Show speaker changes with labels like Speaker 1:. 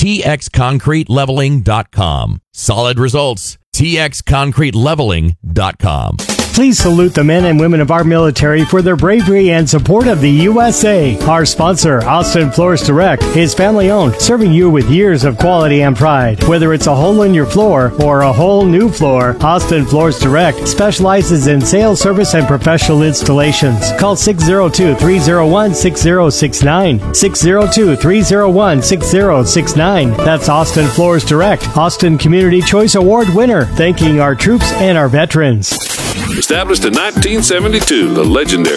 Speaker 1: txconcreteleveling.com. Solid results. txconcreteleveling.com.
Speaker 2: Please salute the men and women of our military for their bravery and support of the USA. Our sponsor, Austin Floors Direct, is family-owned, serving you with years of quality and pride. Whether it's a hole in your floor or a whole new floor, Austin Floors Direct specializes in sales, service, and professional installations. Call 602-301-6069. 602-301-6069. That's Austin Floors Direct, Austin Community Choice Award winner, thanking our troops and our veterans.
Speaker 3: Established in 1972, the legendary